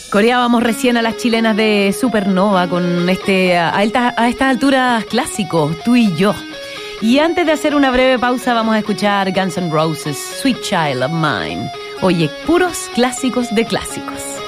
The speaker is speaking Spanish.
Coreábamos recién a las chilenas de Supernova con a estas alturas clásico, Tú y Yo. Y antes de hacer una breve pausa vamos a escuchar Guns N' Roses, Sweet Child of Mine. Oye, puros clásicos de clásicos.